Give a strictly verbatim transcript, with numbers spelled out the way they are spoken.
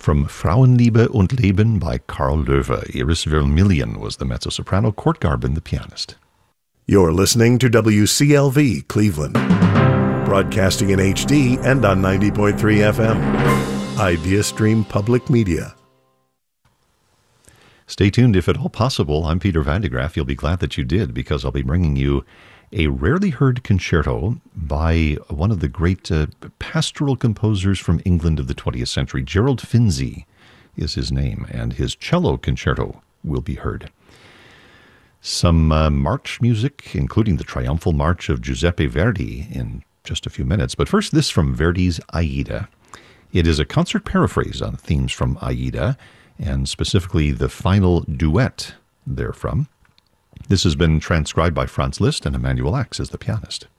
From Frauenliebe und Leben by Karl Löwe. Iris Vermillion was the mezzo-soprano, Kurt Garben the pianist. You're listening to W C L V Cleveland, broadcasting in H D and on ninety point three F M. IdeaStream Public Media. Stay tuned if at all possible. I'm Peter Van de Graaff. You'll be glad that you did, because I'll be bringing you a rarely heard concerto by one of the great uh, pastoral composers from England of the twentieth century. Gerald Finzi is his name, and his cello concerto will be heard. Some uh, march music, including the triumphal march of Giuseppe Verdi, in just a few minutes. But first, this from Verdi's Aida. It is a concert paraphrase on themes from Aida, and specifically the final duet therefrom. This has been transcribed by Franz Liszt, and Emmanuel Ax is the pianist.